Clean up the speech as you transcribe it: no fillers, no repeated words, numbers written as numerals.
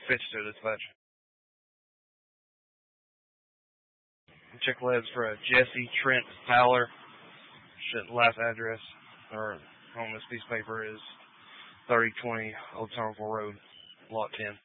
Fitchstead Dispatch. Check labs for Jesse Trent Fowler. Last address or on this piece of paper is 3020 Old Townville Road, Lot 10.